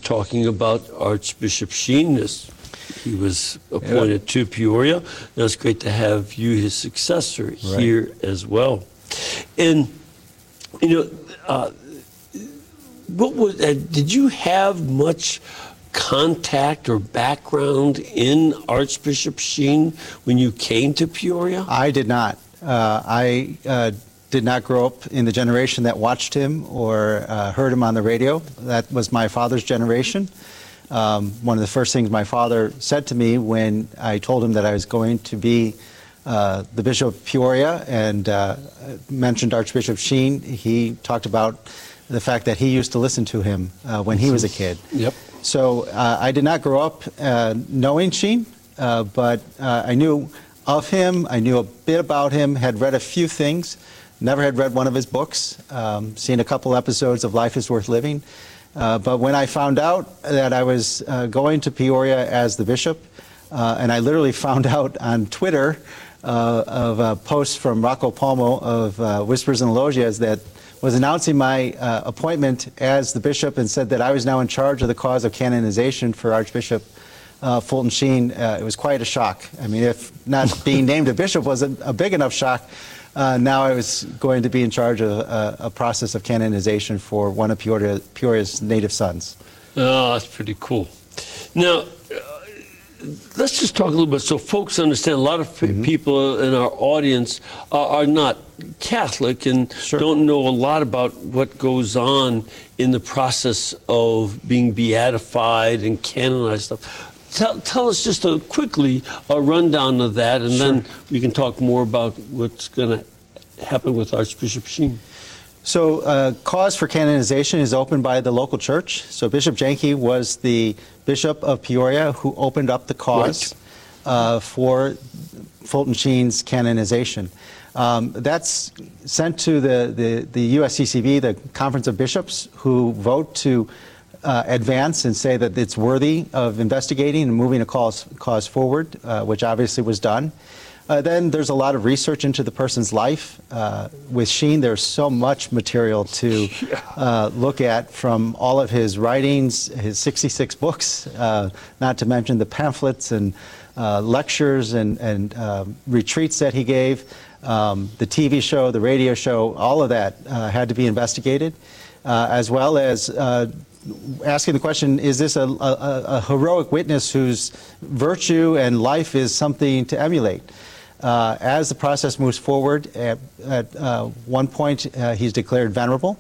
talking about Archbishop Sheen. He was appointed to Peoria. Now it's great to have you, his successor, here as well. And, did you have much contact or background in Archbishop Sheen when you came to Peoria? I did not. I did not grow up in the generation that watched him or heard him on the radio. That was my father's generation. One of the first things my father said to me when I told him that I was going to be the Bishop of Peoria and mentioned Archbishop Sheen, he talked about the fact that he used to listen to him when he was a kid. Yep. So I did not grow up knowing Sheen, but I knew of him, I knew a bit about him, had read a few things, never had read one of his books, seen a couple episodes of Life is Worth Living. But when I found out that I was going to Peoria as the bishop, and I literally found out on Twitter of a post from Rocco Palmo of Whispers and Logias that was announcing my appointment as the bishop and said that I was now in charge of the cause of canonization for Archbishop Fulton Sheen. It was quite a shock. I mean, if not being named a bishop was a big enough shock, now I was going to be in charge of a process of canonization for one of Peoria's native sons. Oh, that's pretty cool. Now, let's just talk a little bit so folks understand. A lot of people in our audience are not Catholic and don't know a lot about what goes on in the process of being beatified and canonized stuff. Tell us just quickly a rundown of that, and then we can talk more about what's going to happen with Archbishop Sheen. So cause for canonization is opened by the local church. So Bishop Janke was the Bishop of Peoria who opened up the cause for Fulton Sheen's canonization. That's sent to the USCCB, the Conference of Bishops, who vote to advance and say that it's worthy of investigating and moving a cause forward, which obviously was done. Then there's a lot of research into the person's life. With Sheen, there's so much material to look at from all of his writings, his 66 books, not to mention the pamphlets and lectures and retreats that he gave, the TV show, the radio show, all of that had to be investigated, as well as asking the question, is this a heroic witness whose virtue and life is something to emulate? As the process moves forward, at one point he's declared venerable,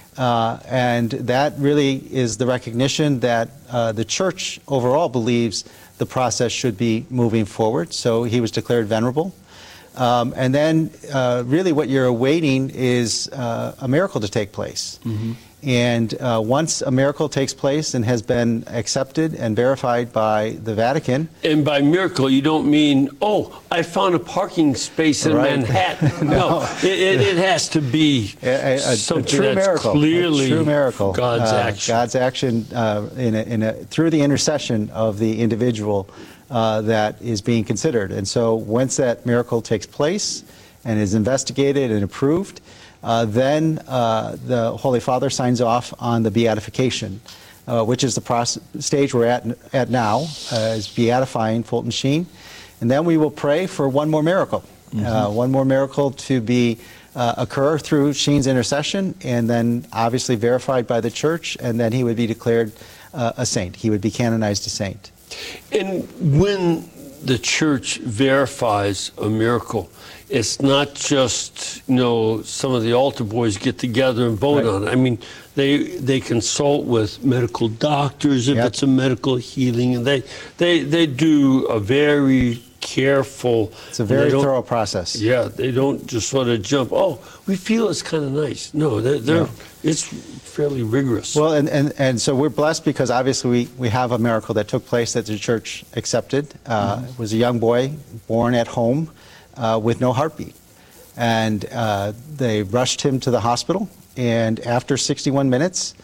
and that really is the recognition that the church overall believes the process should be moving forward. So he was declared venerable. And then really what you're awaiting is a miracle to take place. And once a miracle takes place and has been accepted and verified by the Vatican. And by miracle, you don't mean, oh, I found a parking space in Manhattan. No, it has to be something true that's miracle, clearly a true miracle. God's action. God's action through the intercession of the individual that is being considered. And so once that miracle takes place and is investigated and approved, then the Holy Father signs off on the beatification, which is the stage we're at now, is beatifying Fulton Sheen. And then we will pray for one more miracle, one more miracle to occur through Sheen's intercession, and then obviously verified by the church, and then he would be declared a saint. He would be canonized a saint. And when the church verifies a miracle, it's not just, some of the altar boys get together and vote on it. I mean, they consult with medical doctors if it's a medical healing, and they do a very careful. It's a very thorough process. Yeah, they don't just sort of jump. Oh, we feel it's kind of nice. No, it's fairly rigorous. Well, and so we're blessed because obviously we have a miracle that took place that the church accepted. It was a young boy born at home with no heartbeat, and they rushed him to the hospital. And after 61 minutes,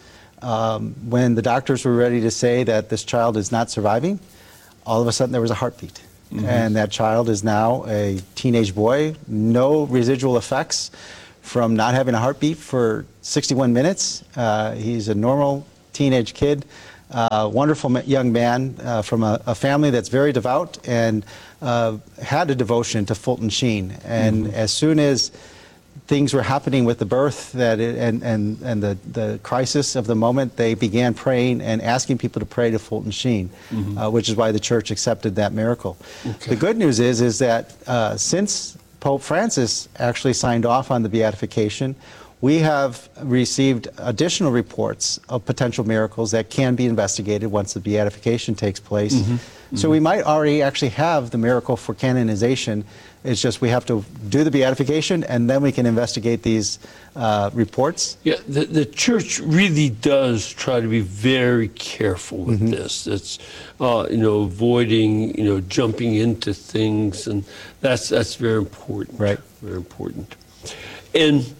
when the doctors were ready to say that this child is not surviving, all of a sudden there was a heartbeat. And that child is now a teenage boy, no residual effects from not having a heartbeat for 61 minutes. He's a normal teenage kid, wonderful young man from a family that's very devout and had a devotion to Fulton Sheen. And as soon as things were happening with the birth and the crisis of the moment, they began praying and asking people to pray to Fulton Sheen, which is why the church accepted that miracle. Okay. The good news is that since Pope Francis actually signed off on the beatification, we have received additional reports of potential miracles that can be investigated once the beatification takes place. So we might already actually have the miracle for canonization. It's just we have to do the beatification, and then we can investigate these reports. Yeah, the church really does try to be very careful with this. It's avoiding jumping into things, and that's very important. Right. Very important. And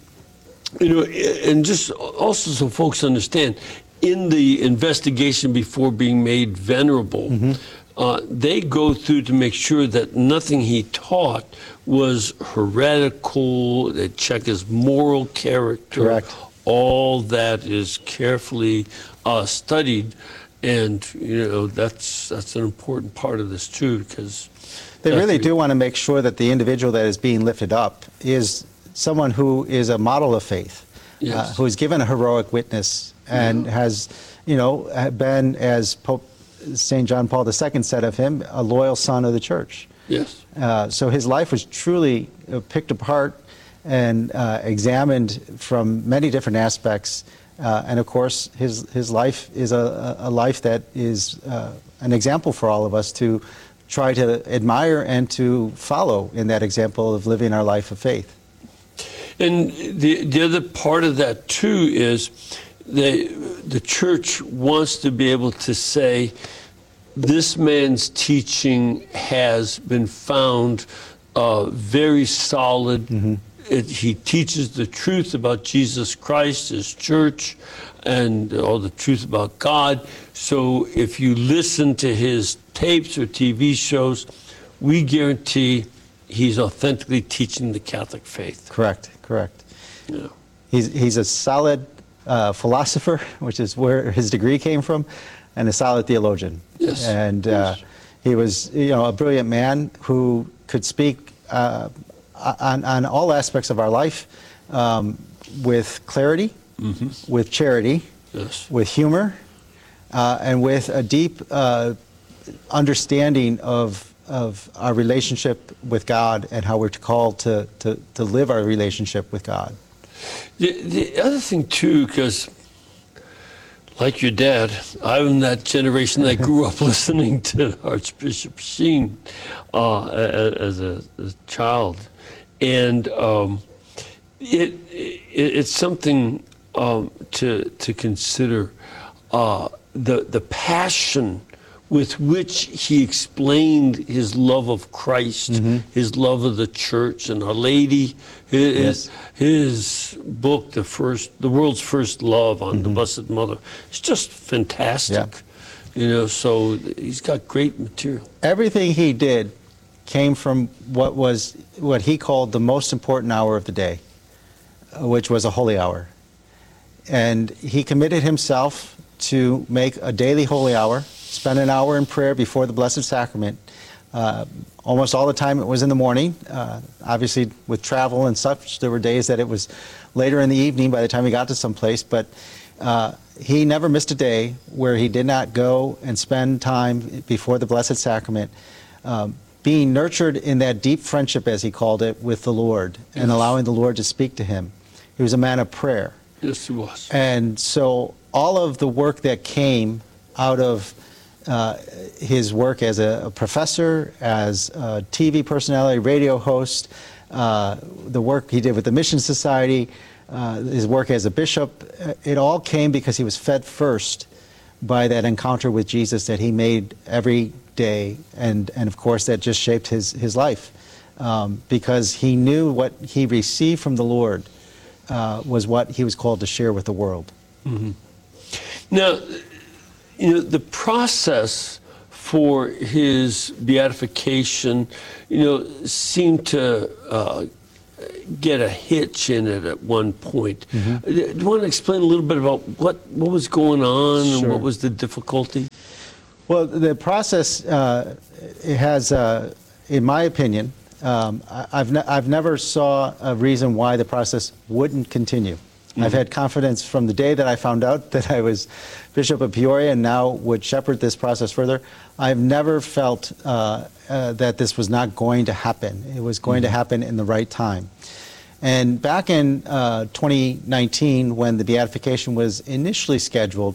and just also so folks understand, in the investigation before being made venerable, they go through to make sure that nothing he taught was heretical. They check his moral character. Correct. All that is carefully studied, and that's an important part of this too, because They really do want to make sure that the individual that is being lifted up is someone who is a model of faith, Yes. who has given a heroic witness and has, been, as Pope St. John Paul II said of him, a loyal son of the church. Yes. So his life was truly picked apart and examined from many different aspects. And of course, his life is a life that is an example for all of us to try to admire and to follow in that example of living our life of faith. And the other part of that too is the church wants to be able to say, this man's teaching has been found very solid. He teaches the truth about Jesus Christ, his church, and all the truth about God. So if you listen to his tapes or TV shows, we guarantee he's authentically teaching the Catholic faith. Correct. Yeah. He's a solid philosopher, which is where his degree came from, and a solid theologian. Yes. And Yes. he was, a brilliant man who could speak on all aspects of our life with clarity, with charity, Yes. with humor, and with a deep understanding of our relationship with God and how we're called to live our relationship with God. The other thing too, because like your dad, I'm that generation that grew up listening to Archbishop Sheen as a child, and it's something to consider. The passion with which he explained his love of Christ, his love of the church and Our Lady, his book, The World's First Love on the Blessed Mother, it's just fantastic. Yeah. So he's got great material. Everything he did came from what he called the most important hour of the day, which was a holy hour. And he committed himself to make a daily holy hour, spend an hour in prayer before the Blessed Sacrament. Almost all the time it was in the morning. Obviously, with travel and such, there were days that it was later in the evening by the time he got to some place. But he never missed a day where he did not go and spend time before the Blessed Sacrament, being nurtured in that deep friendship, as he called it, with the Lord, and allowing the Lord to speak to him. He was a man of prayer. Yes, he was. And so all of the work that came out of his work as a professor, as a TV personality, radio host, the work he did with the Mission Society, his work as a bishop, it all came because he was fed first by that encounter with Jesus that he made every day, and of course that just shaped his life, because he knew what he received from the Lord was what he was called to share with the world. Now, the process for his beatification, seemed to get a hitch in it at one point. Mm-hmm. Do you want to explain a little bit about what was going on and Sure. what was the difficulty? Well, the process it has, in my opinion, I've never saw a reason why the process wouldn't continue. I've had confidence from the day that I found out that I was Bishop of Peoria and now would shepherd this process further. I've never felt that this was not going to happen. It was going to happen in the right time. And back in 2019, when the beatification was initially scheduled,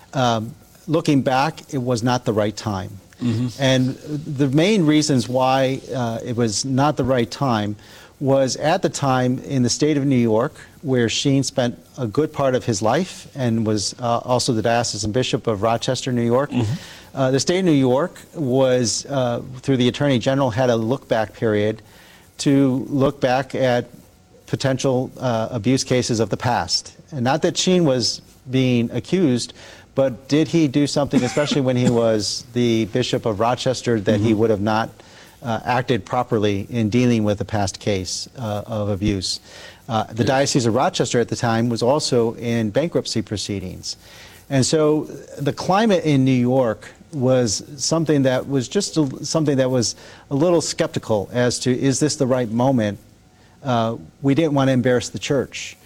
looking back, it was not the right time. And the main reasons why it was not the right time was at the time in the state of New York, where Sheen spent a good part of his life and was also the diocesan bishop of Rochester, New York. The state of New York was, through the Attorney General, had a look-back period to look back at potential abuse cases of the past. And not that Sheen was being accused, but did he do something, especially when he was the Bishop of Rochester, that he would have not acted properly in dealing with a past case of abuse? The Diocese of Rochester at the time was also in bankruptcy proceedings. And so the climate in New York was something that was just something that was a little skeptical as to, is this the right moment? We didn't want to embarrass the church.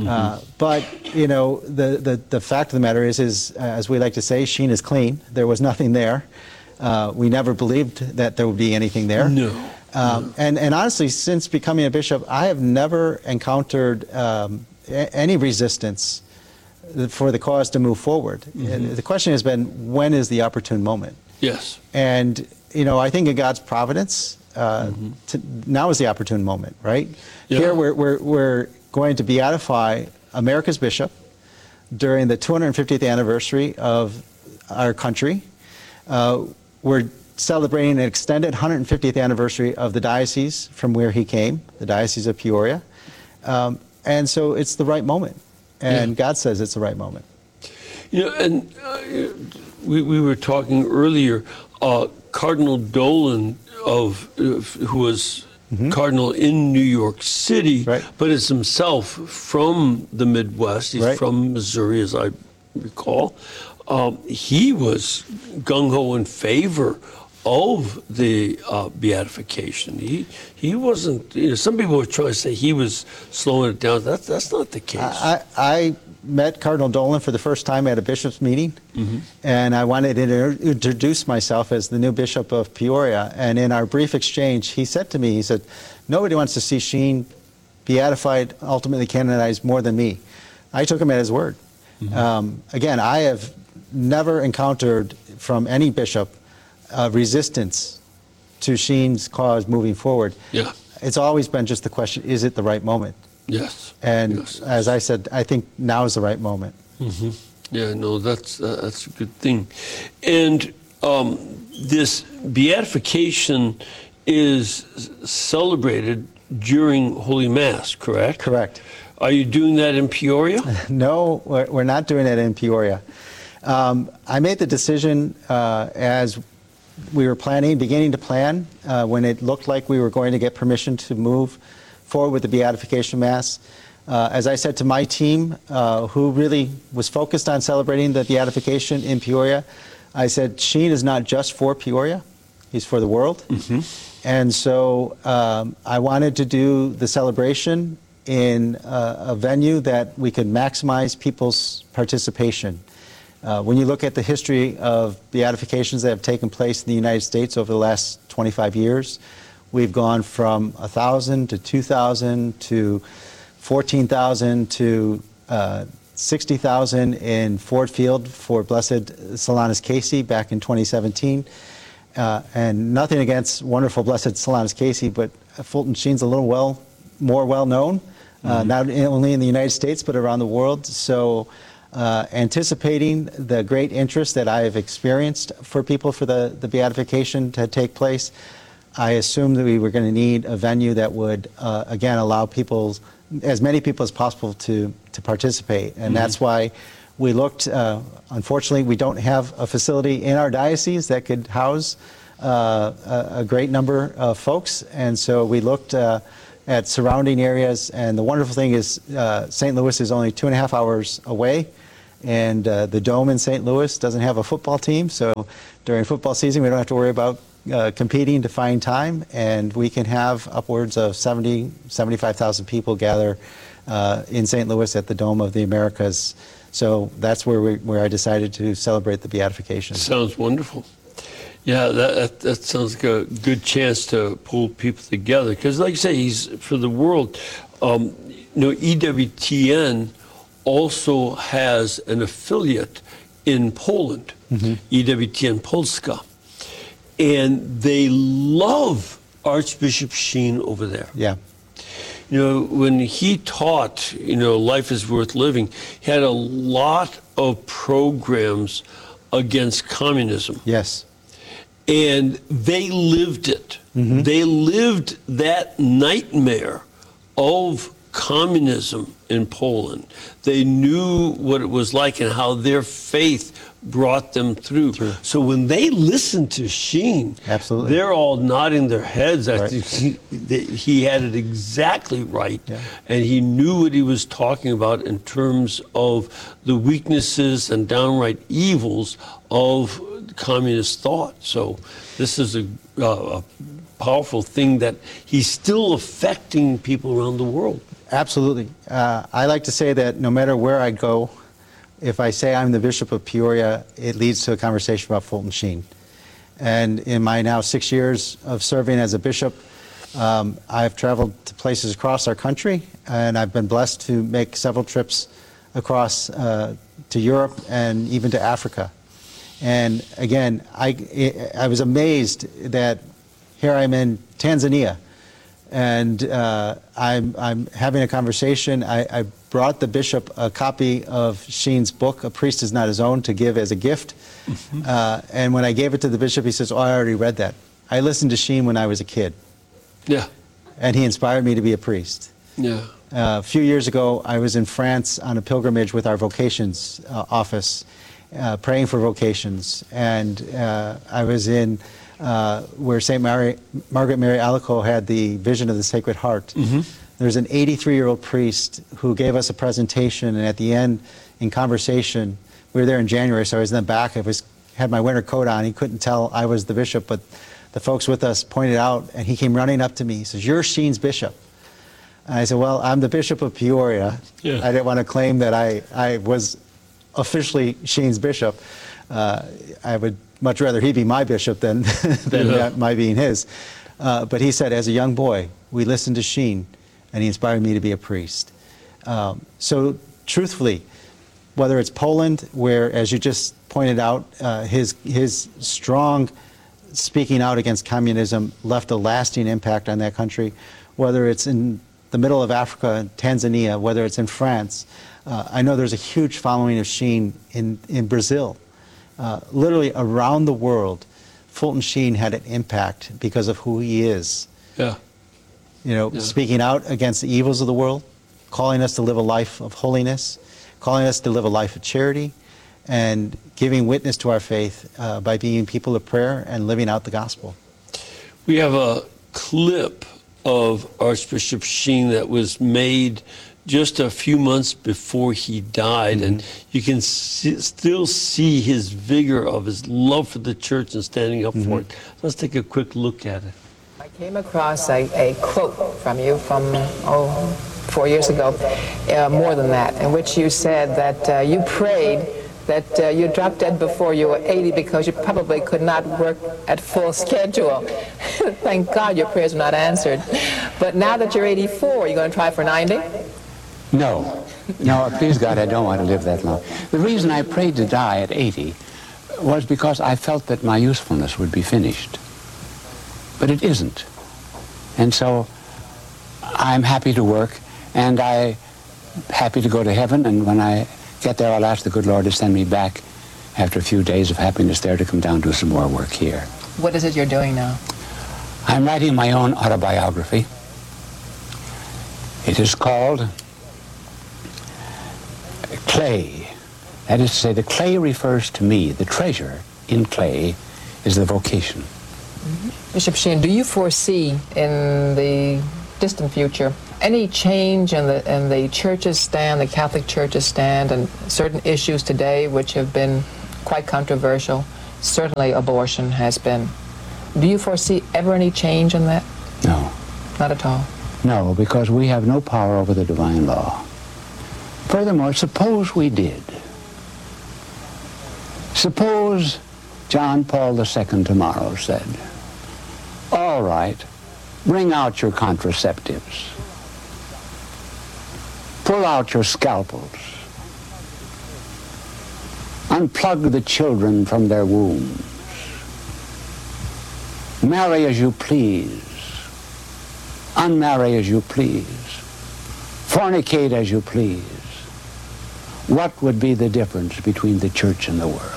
But, you know, the fact of the matter is, as we like to say, Sheen is clean. There was nothing there. We never believed that there would be anything there. No. And honestly, since becoming a bishop, I have never encountered any resistance for the cause to move forward. The question has been, when is the opportune moment? Yes. And, you know, I think in God's providence, now is the opportune moment, right? Yeah. Here we're going to beatify America's bishop during the 250th anniversary of our country. We're celebrating an extended 150th anniversary of the diocese from where he came, the Diocese of Peoria. And so it's the right moment. And God says it's the right moment. You know, and we were talking earlier, Cardinal Dolan, who was Cardinal in New York City, Right. but is himself from the Midwest. He's Right. from Missouri, as I recall. He was gung-ho in favor of the beatification. He wasn't, you know, some people were trying to say he was slowing it down. That's not the case. I met Cardinal Dolan for the first time at a bishop's meeting, and I wanted to introduce myself as the new bishop of Peoria. And in our brief exchange, he said to me, he said, nobody wants to see Sheen beatified, ultimately canonized, more than me. I took him at his word. Again, I have never encountered from any bishop resistance to Sheen's cause moving forward. Yeah. It's always been just the question, is it the right moment? Yes. And Yes. as I said, I think now is the right moment. Yeah, no, that's a good thing. And this beatification is celebrated during Holy Mass, correct? Correct. Are you doing that in Peoria? No, we're not doing it in Peoria. I made the decision as we were beginning to plan, when it looked like we were going to get permission to move forward with the Beatification Mass. As I said to my team, who really was focused on celebrating the beatification in Peoria, I said, Sheen is not just for Peoria, he's for the world. And so I wanted to do the celebration in a venue that we could maximize people's participation. When you look at the history of beatifications that have taken place in the United States over the last 25 years, we've gone from 1,000 to 2,000 to 14,000 to 60,000 in Ford Field for Blessed Solanus Casey back in 2017. And nothing against wonderful Blessed Solanus Casey, but Fulton Sheen's a little more well known, not only in the United States but around the world. So anticipating the great interest that I have experienced for people for the beatification to take place, I assumed that we were going to need a venue that would, again, allow people, as many people as possible to participate. And that's why we looked, unfortunately, we don't have a facility in our diocese that could house a great number of folks. And so we looked at surrounding areas. And the wonderful thing is St. Louis is only 2.5 hours away. And the Dome in St. Louis doesn't have a football team, so during football season we don't have to worry about competing to find time, and we can have upwards of 75,000 people gather in St. Louis at the Dome of the Americas. So that's where I decided to celebrate the beatification. Sounds wonderful. Yeah, that sounds like a good chance to pull people together, because like you say, he's for the world. EWTN also has an affiliate in Poland, EWTN Polska, and they love Archbishop Sheen over there. Yeah. When he taught, Life is Worth Living, he had a lot of programs against communism. Yes. And they lived it. They lived that nightmare of communism in Poland. They knew what it was like and how their faith brought them through. So when they listened to Sheen, absolutely, they're all nodding their heads. Right. He had it exactly right, and he knew what he was talking about in terms of the weaknesses and downright evils of communist thought. So this is a powerful thing that he's still affecting people around the world. Absolutely. I like to say that no matter where I go, if I say I'm the Bishop of Peoria, it leads to a conversation about Fulton Sheen. And in my now 6 years of serving as a bishop, I've traveled to places across our country, and I've been blessed to make several trips across to Europe and even to Africa. And again, I was amazed that here I'm in Tanzania, and I'm having a conversation. I brought the bishop a copy of Sheen's book, A Priest Is Not His Own, to give as a gift. And when I gave it to the bishop, he says, "Oh, I already read that. I listened to Sheen when I was a kid." Yeah. And he inspired me to be a priest. Yeah. A few years ago, I was in France on a pilgrimage with our vocations office, praying for vocations. And I was in where St. Margaret Mary Alacoque had the vision of the Sacred Heart. There's an 83-year-old priest who gave us a presentation, and at the end, in conversation, we were there in January, so I was in the back. Had my winter coat on. He couldn't tell I was the bishop, but the folks with us pointed out, and he came running up to me. He says, "You're Sheen's bishop." And I said, "Well, I'm the Bishop of Peoria." Yeah. I didn't want to claim that I was officially Sheen's bishop. I would much rather he be my bishop than my being his. But he said, as a young boy, we listened to Sheen, and he inspired me to be a priest. So truthfully, whether it's Poland, where, as you just pointed out, his strong speaking out against communism left a lasting impact on that country, whether it's in the middle of Africa, Tanzania, whether it's in France. I know there's a huge following of Sheen in Brazil. Literally around the world, Fulton Sheen had an impact because of who he is. Yeah. Speaking out against the evils of the world, calling us to live a life of holiness, calling us to live a life of charity, and giving witness to our faith by being people of prayer and living out the gospel. We have a clip of Archbishop Sheen that was made just a few months before he died, and you can still see his vigor of his love for the church and standing up for it. Let's take a quick look at it. I came across a quote from you from 4 years ago, more than that, in which you said that you prayed that you dropped dead before you were 80 because you probably could not work at full schedule. Thank God your prayers were not answered. But now that you're 84, you're going to try for 90? No, please God, I don't want to live that long. The reason I prayed to die at 80 was because I felt that my usefulness would be finished. But it isn't. And so I'm happy to work, and I'm happy to go to heaven, and when I get there, I'll ask the good Lord to send me back after a few days of happiness there to come down do some more work here. What is it you're doing now? I'm writing my own autobiography. It is called Clay. That is to say, the clay refers to me. The treasure in clay is the vocation. Bishop Sheen, do you foresee in the distant future, any change in the church's stand, the Catholic Church's stand, and certain issues today which have been quite controversial? Certainly abortion has been. Do you foresee ever any change in that? No. Not at all. No, because we have no power over the divine law. Furthermore, suppose we did. Suppose John Paul II tomorrow said, all right, bring out your contraceptives. Pull out your scalpels. Unplug the children from their wombs. Marry as you please. Unmarry as you please. Fornicate as you please. What would be the difference between the church and the world?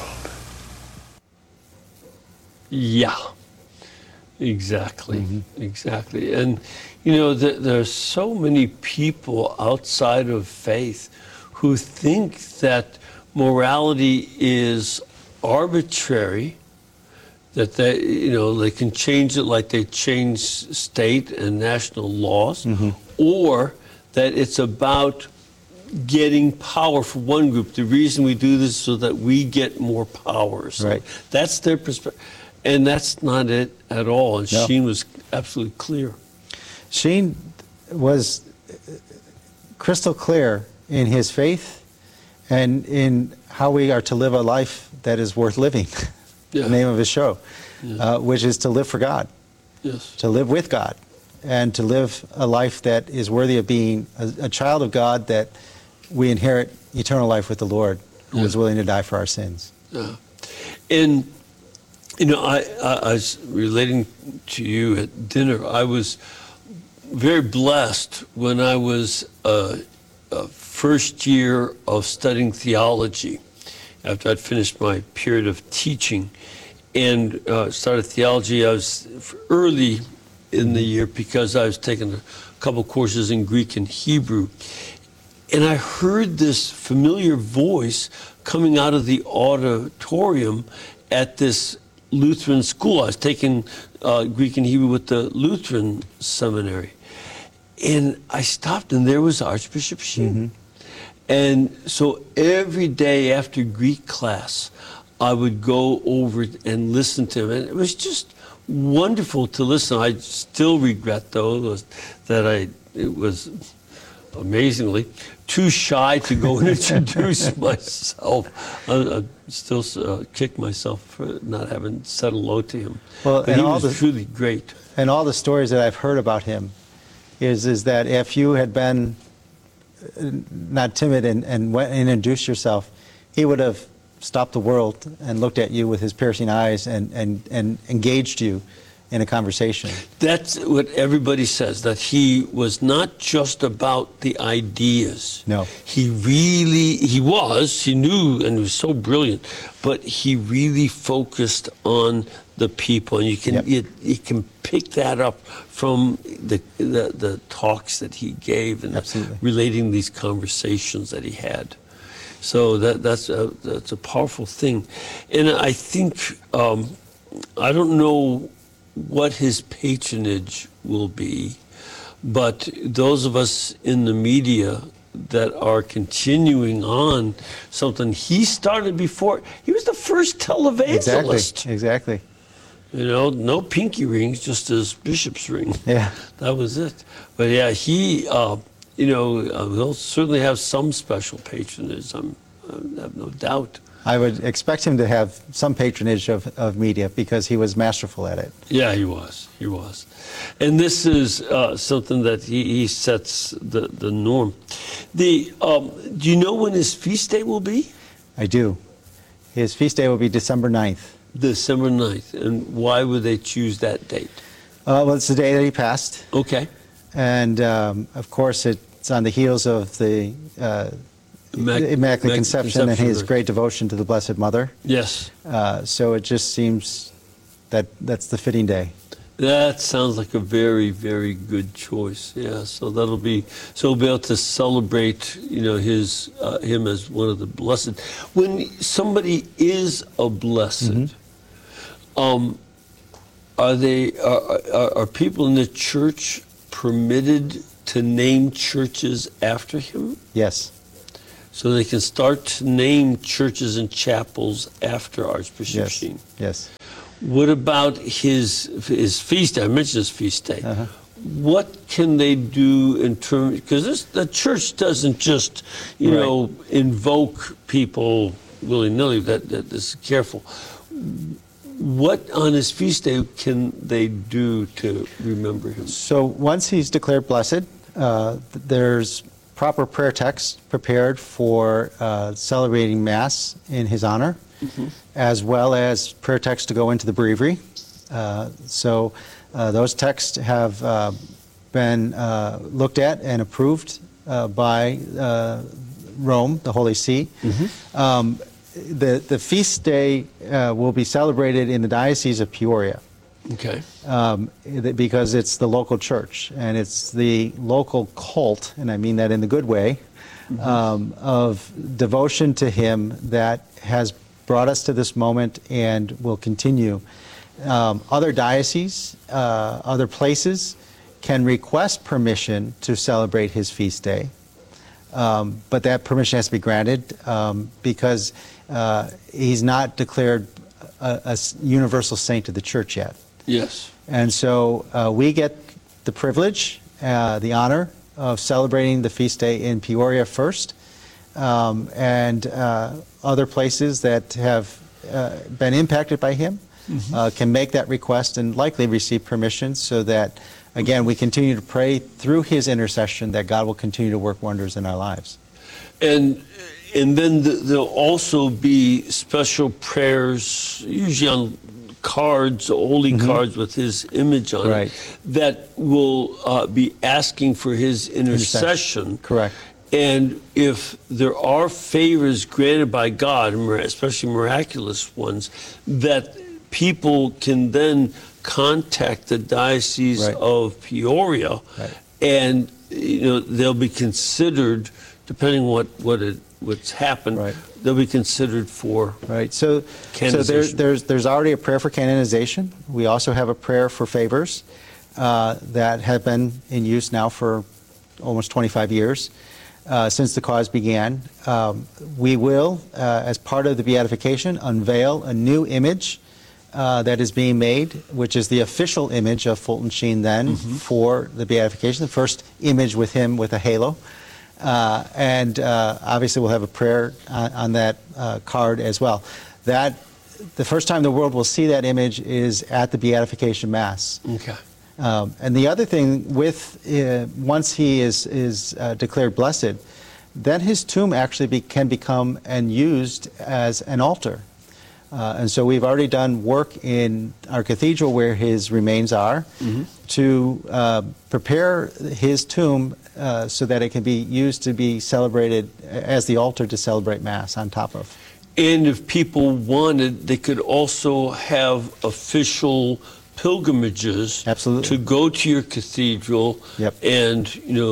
Yeah, exactly, exactly. And, you know, there are so many people outside of faith who think that morality is arbitrary, that they, you know, they can change it like they change state and national laws, or that it's about getting power for one group. The reason we do this is so that we get more power. So Right. that's their perspective. And that's not it at all. And No. Sheen was absolutely clear. Sheen was crystal clear in his faith and in how we are to live a life that is worth living. Yeah. The name of his show, which is to live for God, Yes. to live with God, and to live a life that is worthy of being a child of God, that we inherit eternal life with the Lord, who was willing to die for our sins. Yeah. And, you know, I was relating to you at dinner. I was very blessed when I was a first year of studying theology, after I'd finished my period of teaching and started theology. I was early in the year because I was taking a couple courses in Greek and Hebrew. And I heard this familiar voice coming out of the auditorium at this Lutheran school. I was taking Greek and Hebrew with the Lutheran seminary. And I stopped, and there was Archbishop Sheen. And so every day after Greek class, I would go over and listen to him. And it was just wonderful to listen. I still regret, though, that it was amazingly too shy to go and introduce myself. I still kick myself for not having said hello to him. Well, but and he all was truly great. And all the stories that I've heard about him is that if you had been not timid and went and introduced yourself, he would have stopped the world and looked at you with his piercing eyes and engaged you in a conversation. That's what everybody says, that he was not just about the ideas. No. He knew, and he was so brilliant, but he really focused on the people. And you can, you can pick that up from the talks that he gave and relating these conversations that he had. So that's a powerful thing. And I think, I don't know what his patronage will be, but those of us in the media that are continuing on something he started before, he was the first televangelist. Exactly. You know, no pinky rings, just his bishop's ring. Yeah. That was it. But yeah, he, you know, he'll certainly have some special patronage, I have no doubt. I would expect him to have some patronage of media because he was masterful at it. Yeah, he was. He was. And this is something that he sets the norm. Do you know when his feast day will be? I do. His feast day will be December 9th. December 9th. And why would they choose that date? Well, it's the day that he passed. Okay. And, of course, it's on the heels of the Immaculate Conception and his great devotion to the Blessed Mother. Yes. So it just seems that that's the fitting day. That sounds like a very, very good choice. Yeah. So that'll be, so we'll be able to celebrate, you know, him as one of the blessed. When somebody is a blessed, are people in the church permitted to name churches after him? Yes. So they can start to name churches and chapels after Archbishop Yes. Sheen. Yes. What about his feast day? I mentioned his feast day. What can they do in terms, because the church doesn't just, you Right. know, invoke people willy-nilly, that is careful. What on his feast day can they do to remember him? So once he's declared blessed, there's proper prayer text prepared for celebrating Mass in his honor, as well as prayer text to go into the breviary. So those texts have been looked at and approved by Rome, the Holy See. The feast day will be celebrated in the Diocese of Peoria. Okay. Because it's the local church and it's the local cult, and I mean that in the good way, of devotion to him that has brought us to this moment and will continue. Other dioceses, other places can request permission to celebrate his feast day, but that permission has to be granted because he's not declared a universal saint of the church yet. Yes. And so we get the privilege, the honor of celebrating the feast day in Peoria first, and other places that have been impacted by him can make that request and likely receive permission so that, again, we continue to pray through his intercession that God will continue to work wonders in our lives. And then there'll also be special prayers, usually on cards, holy cards with his image on Right. it, that will be asking for his intercession. Correct. And if there are favors granted by God, especially miraculous ones, that people can then contact the Diocese Right. of Peoria, Right. and they'll be considered, depending what's happened, Right. they'll be considered for. Right. So Canonization. there's already a prayer for canonization. We also have a prayer for favors that have been in use now for almost 25 years since the cause began. We will, as part of the beatification, unveil a new image that is being made, which is the official image of Fulton Sheen then for the beatification, the first image with him with a halo. And obviously we'll have a prayer on that card as well. The first time the world will see that image is at the Beatification Mass. Okay. And the other thing once he is declared blessed, then his tomb actually can become and used as an altar. And so we've already done work in our cathedral where his remains are to prepare his tomb so that it can be used to be celebrated as the altar to celebrate Mass on top of. And if people wanted, they could also have official pilgrimages. Absolutely. To go to your cathedral. Yep. And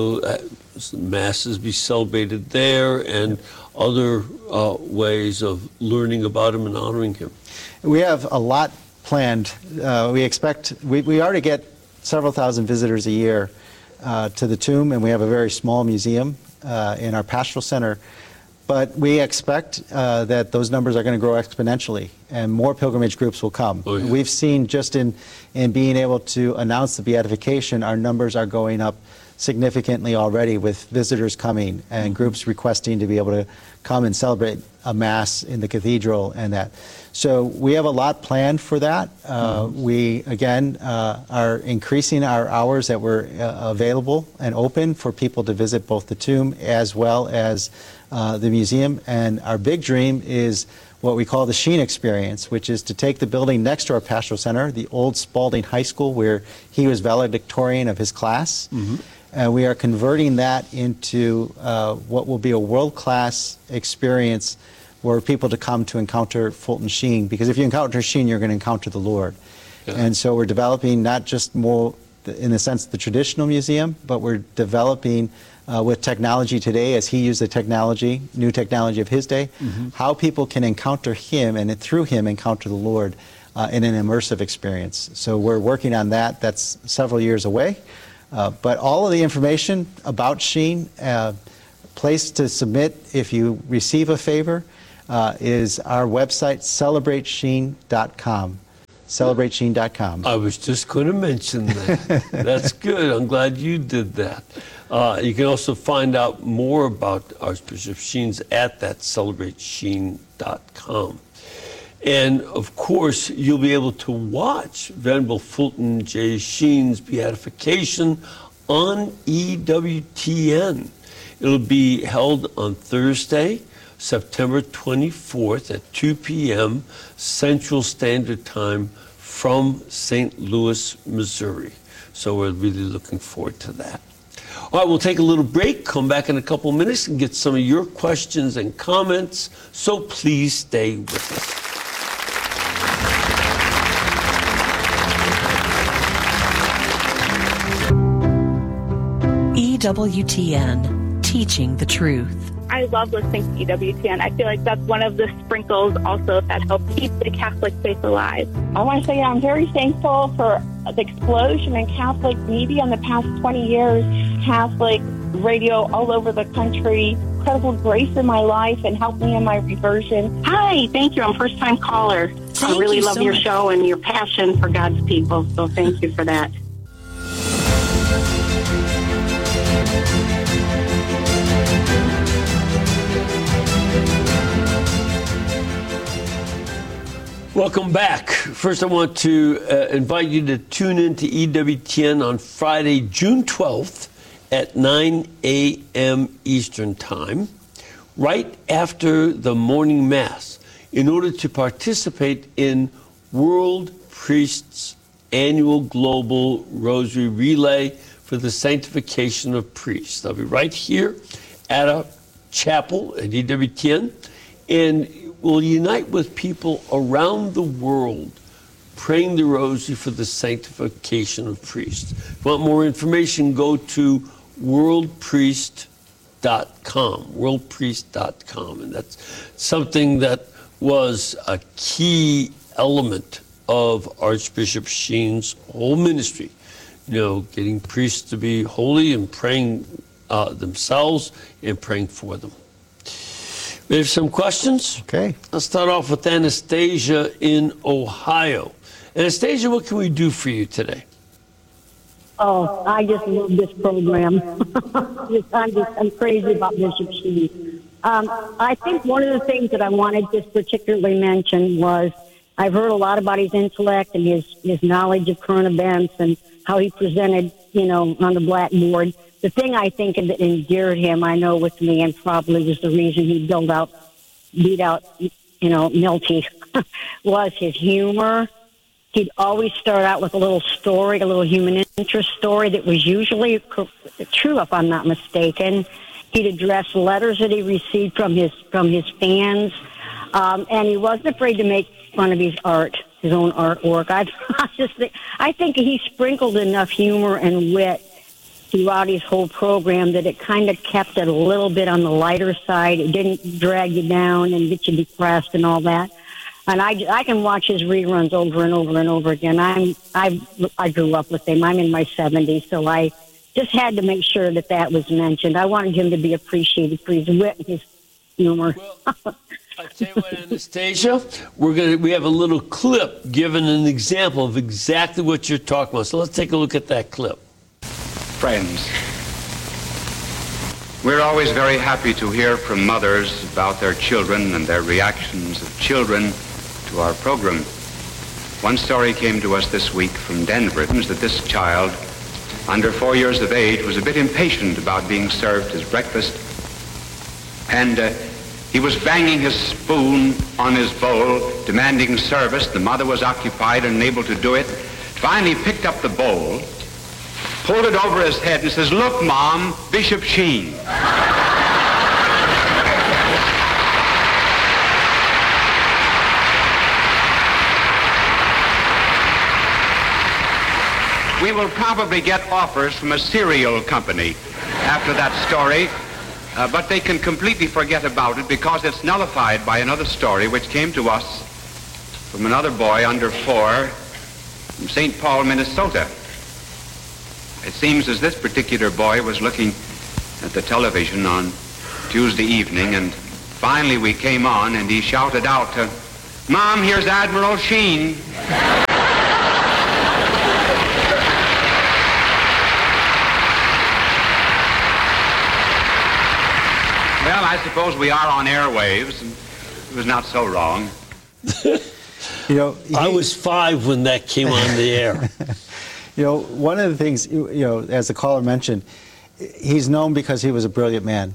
masses be celebrated there, and other ways of learning about him and honoring him. We have a lot planned. We expect, we already get several thousand visitors a year to the tomb, and we have a very small museum in our pastoral center. But we expect that those numbers are going to grow exponentially, and more pilgrimage groups will come. Oh, yeah. We've seen just in being able to announce the beatification, our numbers are going up significantly already, with visitors coming and groups requesting to be able to come and celebrate a Mass in the cathedral and that. So we have a lot planned for that. We, again, are increasing our hours that we're available and open for people to visit both the tomb as well as the museum. And our big dream is what we call the Sheen Experience, which is to take the building next to our pastoral center, the old Spalding High School, where he was valedictorian of his class. And we are converting that into what will be a world-class experience where people to come to encounter Fulton Sheen. Because if you encounter Sheen, you're going to encounter the Lord. Yeah. And so we're developing not just more, in a sense, the traditional museum, but we're developing with technology today, as he used the technology, new technology of his day, how people can encounter him and through him encounter the Lord in an immersive experience. So we're working on that. That's several years away. But all of the information about Sheen, place to submit if you receive a favor, is our website, celebratesheen.com. CelebrateSheen.com. I was just going to mention that. That's good. I'm glad you did that. You can also find out more about Archbishop Sheen's at that CelebrateSheen.com. And of course, you'll be able to watch Venerable Fulton J. Sheen's beatification on EWTN. It'll be held on Thursday, September 24th at 2 p.m. Central Standard Time from St. Louis, Missouri. So we're really looking forward to that. All right, we'll take a little break, come back in a couple of minutes and get some of your questions and comments. So please stay with us. EWTN, teaching the truth. I love listening to EWTN. I feel like that's one of the sprinkles also that help keep the Catholic faith alive. I want to say I'm very thankful for the explosion in Catholic media in the past 20 years. Catholic radio all over the country. Incredible grace in my life and helped me in my reversion. Hi, thank you. I'm a first-time caller. I really love your show and your passion for God's people, so thank you for that. Welcome back. First, I want to invite you to tune in to EWTN on Friday, June 12th at 9 a.m. Eastern Time, right after the morning Mass, in order to participate in World Priests' annual global rosary relay for the sanctification of priests. I'll be right here at a chapel at EWTN, and will unite with people around the world praying the rosary for the sanctification of priests. If you want more information, go to worldpriest.com, worldpriest.com. And that's something that was a key element of Archbishop Sheen's whole ministry. You know, getting priests to be holy and praying themselves and praying for them. We have some questions. Okay. Let's start off with Anastasia in Ohio. Anastasia, what can we do for you today? Oh, I just love this program. I'm crazy about Bishop Sheen. I think one of the things that I wanted to particularly mention was I've heard a lot about his intellect and his knowledge of current events and how he presented, on the blackboard. The thing I think that endeared him, I know with me, and probably was the reason he beat out, Milty, was his humor. He'd always start out with a little story, a little human interest story that was usually true, if I'm not mistaken. He'd address letters that he received from his fans, and he wasn't afraid to make fun of his own artwork. I think he sprinkled enough humor and wit throughout his whole program that it kind of kept it a little bit on the lighter side. It didn't drag you down and get you depressed and all that. And I can watch his reruns over and over and over again. I grew up with him. I'm in my 70s, so I just had to make sure that was mentioned. I wanted him to be appreciated for his wit and his humor. Well, I tell you what, Anastasia, we have a little clip giving an example of exactly what you're talking about. So let's take a look at that clip. Friends, we're always very happy to hear from mothers about their children and their reactions of children to our program. One story came to us this week from Denver that this child, under 4 years of age, was a bit impatient about being served his breakfast, and he was banging his spoon on his bowl, demanding service. The mother was occupied and unable to do it. Finally picked up the bowl, pulled it over his head and says, "Look, Mom, Bishop Sheen." We will probably get offers from a cereal company after that story, but they can completely forget about it because it's nullified by another story which came to us from another boy under 4 from St. Paul, Minnesota. It seems as this particular boy was looking at the television on Tuesday evening, and finally we came on, and he shouted out, "Mom, here's Admiral Sheen." Well, I suppose we are on airwaves, and it was not so wrong. You know, I was 5 when that came on the air. You know, one of the things, you know, as the caller mentioned, he's known because he was a brilliant man.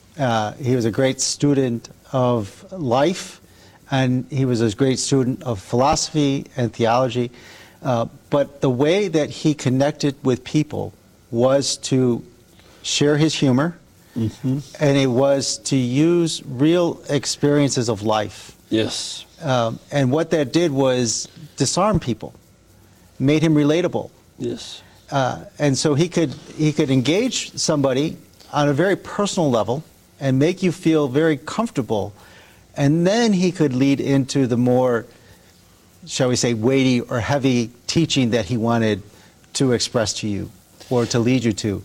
He was a great student of life, and he was a great student of philosophy and theology. But the way that he connected with people was to share his humor, and it was to use real experiences of life. Yes. And what that did was disarm people, made him relatable. Yes. And so he could engage somebody on a very personal level and make you feel very comfortable, and then he could lead into the more, shall we say, weighty or heavy teaching that he wanted to express to you or to lead you to.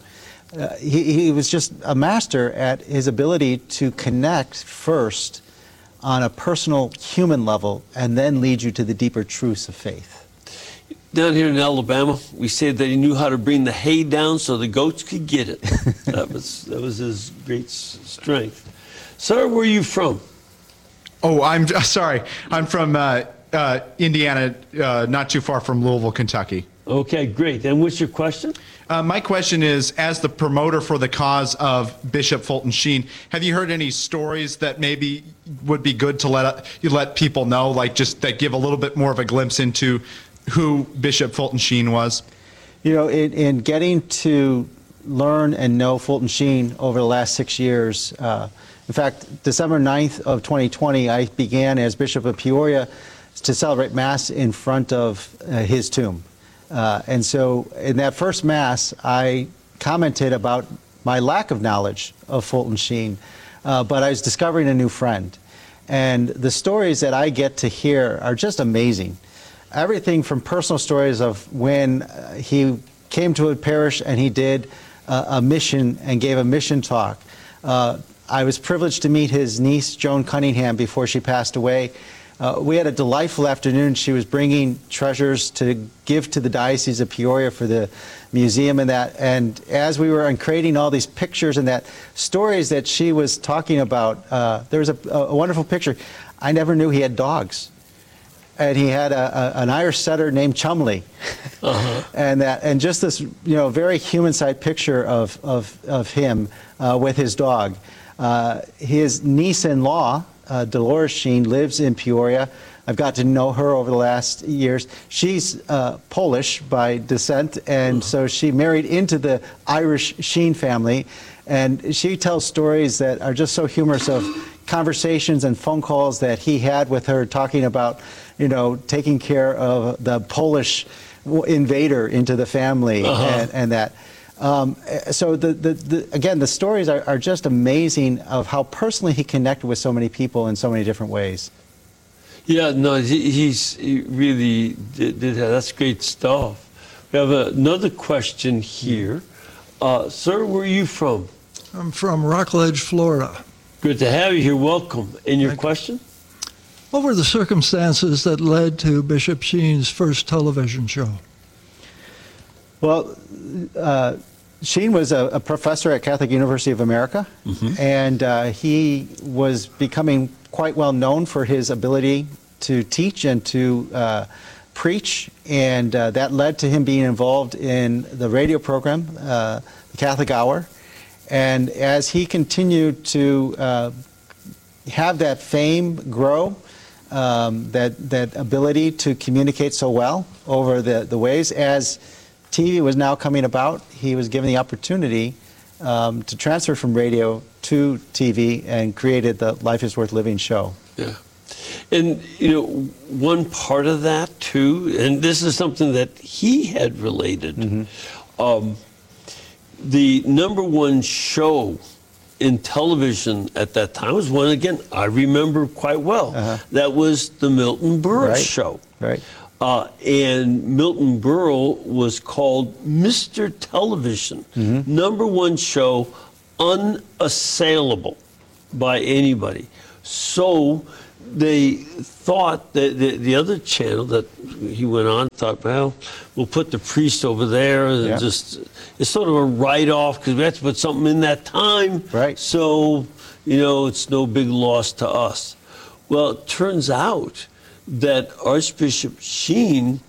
He was just a master at his ability to connect first on a personal human level and then lead you to the deeper truths of faith. Down here in Alabama, we said that he knew how to bring the hay down so the goats could get it. That was his great strength. Sir, where are you from? Oh, I'm sorry. I'm from Indiana, not too far from Louisville, Kentucky. Okay, great. And what's your question? My question is, as the promoter for the cause of Bishop Fulton Sheen, have you heard any stories that maybe would be good to let people know, like just that give a little bit more of a glimpse into who Bishop Fulton Sheen was? You know, in getting to learn and know Fulton Sheen over the last 6 years, in fact, December 9th of 2020, I began as Bishop of Peoria to celebrate Mass in front of his tomb. And so in that first Mass, I commented about my lack of knowledge of Fulton Sheen, but I was discovering a new friend. And the stories that I get to hear are just amazing. Everything from personal stories of when he came to a parish and he did a mission and gave a mission talk. I was privileged to meet his niece, Joan Cunningham, before she passed away. We had a delightful afternoon. She was bringing treasures to give to the Diocese of Peoria for the museum and that. And as we were uncrating all these pictures and that stories that she was talking about, there was a wonderful picture. I never knew he had dogs. And he had an Irish setter named Chumley, and just this, you know, very human-side picture of him with his dog. His niece-in-law, Dolores Sheen, lives in Peoria. I've got to know her over the last years. She's Polish by descent, and so she married into the Irish Sheen family. And she tells stories that are just so humorous of conversations and phone calls that he had with her talking about, you know, taking care of the Polish invader into the family and that. So again, the stories are just amazing of how personally he connected with so many people in so many different ways. Yeah, no, he really did that. That's great stuff. We have another question here. Sir, where are you from? I'm from Rockledge, Florida. Good to have you here. Welcome. And your question? What were the circumstances that led to Bishop Sheen's first television show? Well, Sheen was a professor at Catholic University of America, and he was becoming quite well known for his ability to teach and to preach, and that led to him being involved in the radio program, the Catholic Hour. And as he continued to have that fame grow, that ability to communicate so well over the ways, as TV was now coming about, he was given the opportunity to transfer from radio to TV and created the Life is Worth Living show. Yeah. And, you know, one part of that, too, and this is something that he had related, the #1 show in television at that time was one, again, I remember quite well. That was the Milton Burris show. Right. And Milton Berle was called Mr. Television, #1 show, unassailable by anybody. So they thought that the other channel that he went on thought, well, we'll put the priest over there and just, it's sort of a write-off because we have to put something in that time. Right. So, it's no big loss to us. Well, it turns out that Archbishop Sheen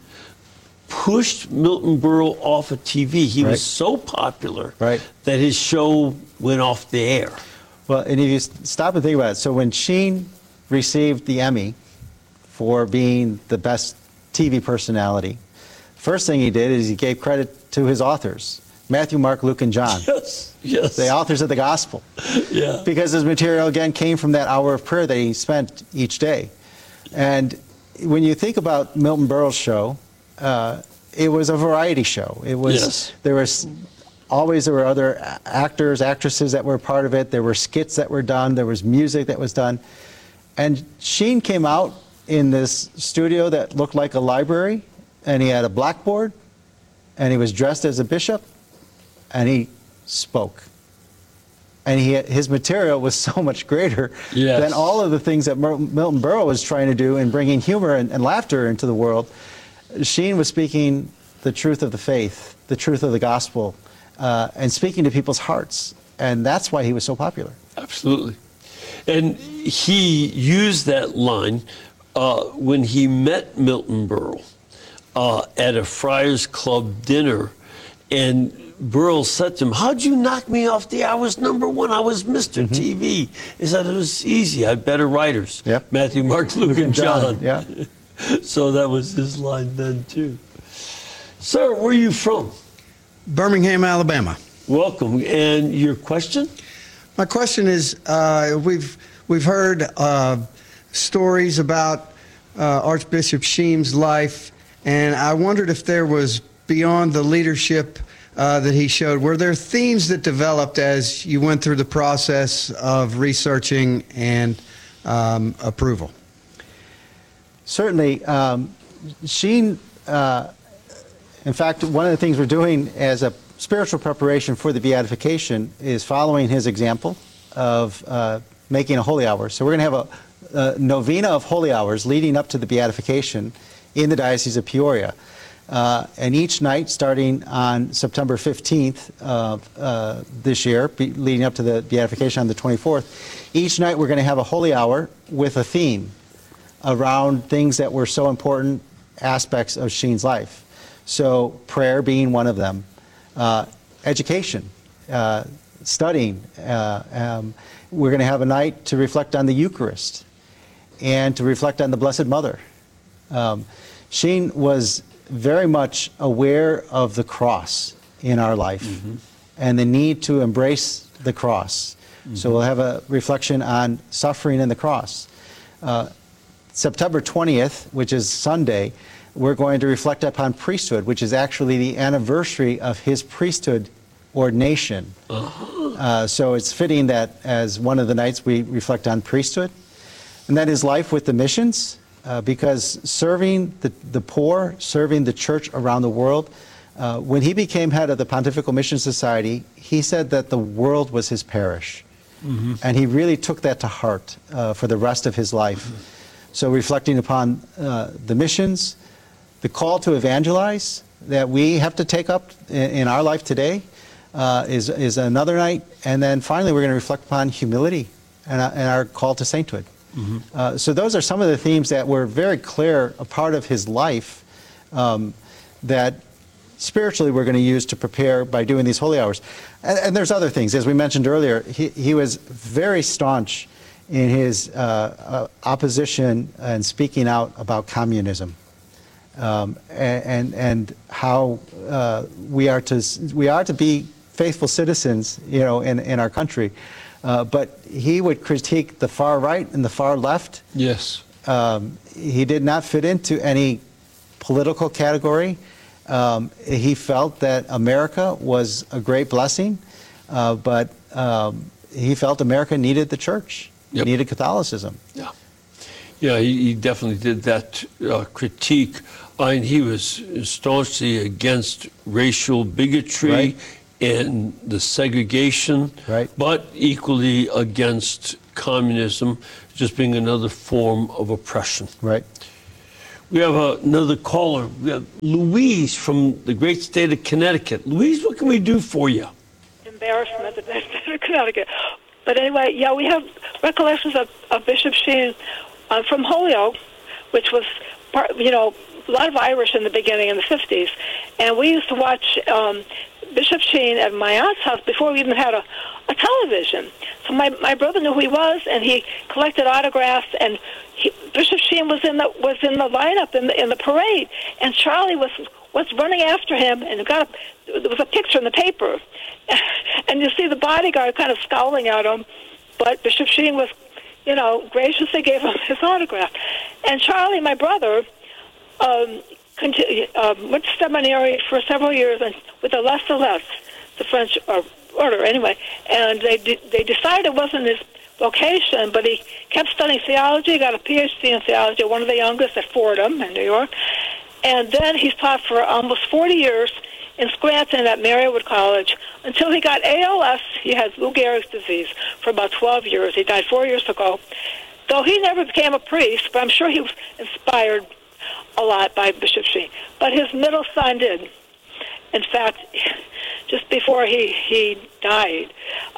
pushed Milton Berle off of TV. He was so popular that his show went off the air. Well, and if you stop and think about it, so when Sheen received the Emmy for being the best TV personality, first thing he did is he gave credit to his authors, Matthew, Mark, Luke, and John. Yes. The authors of the gospel. Yeah. Because his material, again, came from that hour of prayer that he spent each day. And when you think about Milton Berle's show, it was a variety show. It was, there were other actors, actresses that were part of it. There were skits that were done. There was music that was done. And Sheen came out in this studio that looked like a library, and he had a blackboard, and he was dressed as a bishop, and he spoke. And his material was so much greater than all of the things that Milton Berle was trying to do in bringing humor and laughter into the world. Sheen was speaking the truth of the faith, the truth of the gospel, and speaking to people's hearts. And that's why he was so popular. Absolutely. And he used that line when he met Milton Berle at a Friars Club dinner, and Berle said to him, "How'd you knock me off the air? I was #1. I was Mr. TV." He said, "It was easy. I had better writers. Matthew, Mark, Luke, and John." Yeah. So that was his line then, too. Sir, where are you from? Birmingham, Alabama. Welcome. And your question? My question is, we've heard stories about Archbishop Sheen's life, and I wondered if there was, beyond the leadership that he showed, were there themes that developed as you went through the process of researching and approval? Certainly. Sheen, in fact, one of the things we're doing as a spiritual preparation for the beatification is following his example of making a holy hour. So we're going to have a novena of holy hours leading up to the beatification in the Diocese of Peoria. And each night, starting on September 15th of this year, leading up to the beatification on the 24th, each night we're going to have a holy hour with a theme around things that were so important aspects of Sheen's life. So prayer being one of them, education, studying. We're going to have a night to reflect on the Eucharist and to reflect on the Blessed Mother. Sheen was very much aware of the cross in our life and the need to embrace the cross. So we'll have a reflection on suffering and the cross. September 20th, which is Sunday, we're going to reflect upon priesthood, which is actually the anniversary of his priesthood ordination. So it's fitting that as one of the nights we reflect on priesthood. And then his life with the missions, because serving the poor, serving the church around the world, when he became head of the Pontifical Mission Society, he said that the world was his parish. And he really took that to heart for the rest of his life. So reflecting upon the missions, the call to evangelize that we have to take up in our life today is another night. And then finally, we're going to reflect upon humility and our call to sainthood. So those are some of the themes that were very clear, a part of his life that spiritually we're going to use to prepare by doing these holy hours. And there's other things. As we mentioned earlier, he was very staunch in his opposition and speaking out about communism. And how we are to be faithful citizens, in our country. But he would critique the far right and the far left. Yes. He did not fit into any political category. He felt that America was a great blessing, but he felt America needed the church, needed Catholicism. Yeah. Yeah, he definitely did that critique. And he was staunchly against racial bigotry Right. and the segregation, Right. but equally against communism, just being another form of oppression. Right. We have another caller. We have Louise from the great state of Connecticut. Louise, what can we do for you? Embarrassment of the state of Connecticut. But anyway, yeah, we have recollections of Bishop Sheen from Holyoke, which was, a lot of Irish in the beginning in the 50s. And we used to watch Bishop Sheen at my aunt's house before we even had a television. So my brother knew who he was, and he collected autographs. And Bishop Sheen was in the lineup in the parade, and Charlie was running after him, and there was a picture in the paper, and you see the bodyguard kind of scowling at him, but Bishop Sheen was, graciously gave him his autograph. And Charlie, my brother, went to seminary for several years and with the Les Celeste, the French order anyway, and they decided it wasn't his vocation, but he kept studying theology, got a PhD in theology, one of the youngest at Fordham in New York, and then he's taught for almost 40 years in Scranton at Marywood College until he got ALS. He has Lou Gehrig's disease for about 12 years. He died 4 years ago. Though he never became a priest, but I'm sure he was inspired a lot by Bishop Sheen. But his middle son did. In fact, just before he died,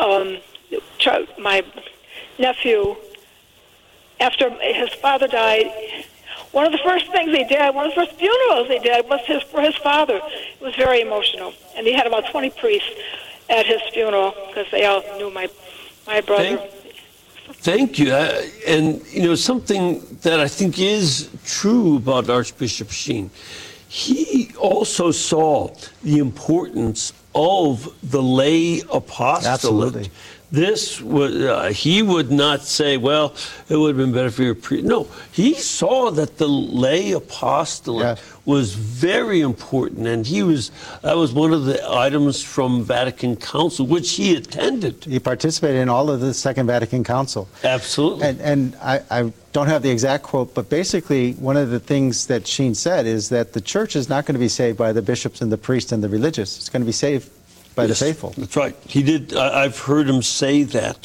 my nephew, after his father died, one of the first things he did, one of the first funerals he did was for his father. It was very emotional. And he had about 20 priests at his funeral because they all knew my brother. Thank you. And, something that I think is true about Archbishop Sheen, he also saw the importance of the lay apostolate. Absolutely. This was, he would not say, well, it would have been better for your priest. No, he saw that the lay apostolate was very important, and that was one of the items from Vatican Council, which he attended. He participated in all of the Second Vatican Council. Absolutely. And I don't have the exact quote, but basically one of the things that Sheen said is that the church is not going to be saved by the bishops and the priests and the religious. It's going to be saved by the faithful. That's right. He did. I've heard him say that,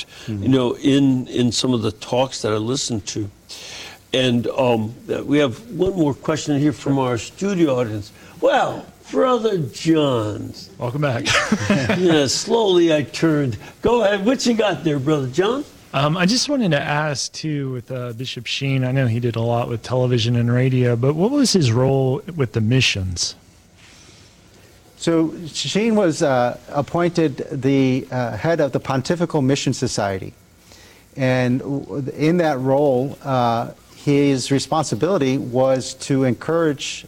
in some of the talks that I listened to. And we have one more question here from our studio audience. Well, Brother John. Welcome back. Yeah, slowly I turned. Go ahead. What you got there, Brother John? I just wanted to ask, too, with Bishop Sheen, I know he did a lot with television and radio, but what was his role with the missions? So Sheen was appointed the head of the Pontifical Mission Society. And in that role, his responsibility was to encourage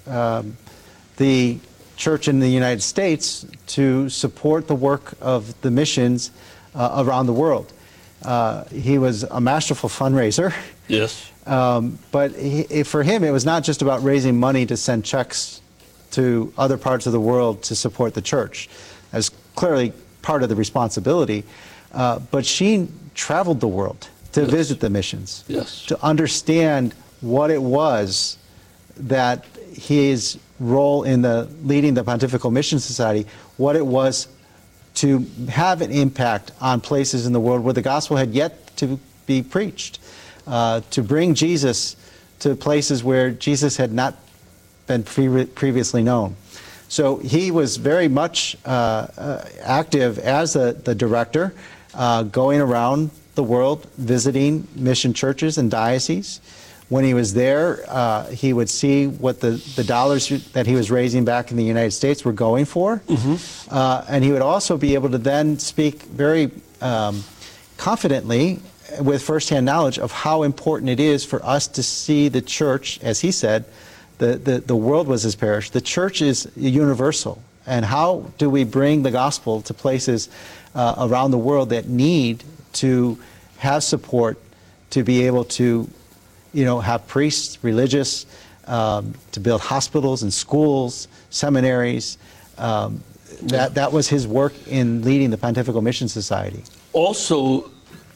the church in the United States to support the work of the missions around the world. He was a masterful fundraiser. Yes. But for him, it was not just about raising money to send checks to other parts of the world to support the church. That's clearly part of the responsibility. But Sheen traveled the world to visit the missions, to understand what it was that his role in leading the Pontifical Mission Society, what it was to have an impact on places in the world where the gospel had yet to be preached, to bring Jesus to places where Jesus had not been previously known. So he was very much active as the director, going around the world, visiting mission churches and dioceses. When he was there, he would see what the dollars that he was raising back in the United States were going for. And he would also be able to then speak very confidently with firsthand knowledge of how important it is for us to see the church, as he said, the world was his parish. The church is universal. And how do we bring the gospel to places around the world that need to have support to be able to, have priests, religious, to build hospitals and schools, seminaries. That was his work in leading the Pontifical Mission Society. Also,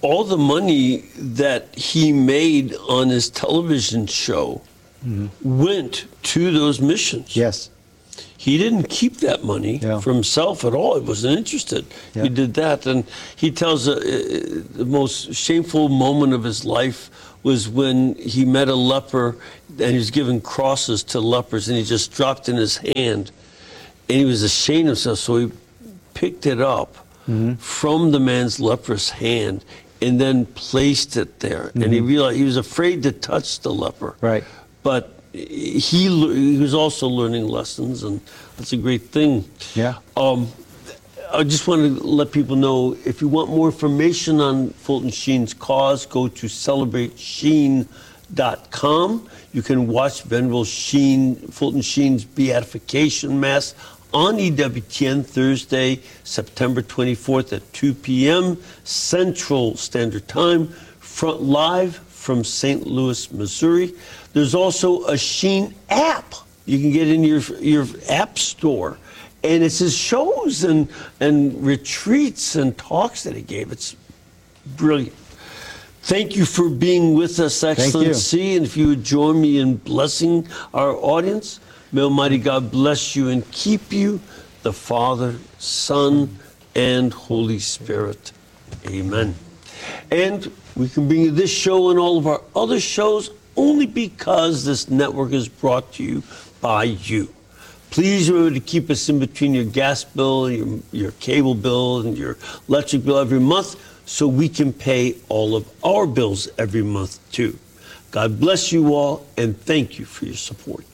all the money that he made on his television show went to those missions. Yes. He didn't keep that money for himself at all. He wasn't interested. Yeah. He did that. And he tells the most shameful moment of his life was when he met a leper and he was giving crosses to lepers and he just dropped in his hand. And he was ashamed of himself, so he picked it up from the man's leprous hand and then placed it there. And he realized he was afraid to touch the leper. Right. But he was also learning lessons, and that's a great thing. Yeah. I just want to let people know, if you want more information on Fulton Sheen's cause, go to celebratesheen.com. You can watch Venerable Fulton Sheen's beatification mass on EWTN Thursday, September 24th at 2 p.m. Central Standard Time, live from St. Louis, Missouri. There's also a Sheen app you can get in your app store. And it's his shows and retreats and talks that he gave. It's brilliant. Thank you for being with us, Excellency. And if you would join me in blessing our audience, may Almighty God bless you and keep you, the Father, Son, and Holy Spirit. Amen. And we can bring you this show and all of our other shows only because this network is brought to you by you. Please remember to keep us in between your gas bill, your cable bill, and your electric bill every month so we can pay all of our bills every month too. God bless you all, and thank you for your support.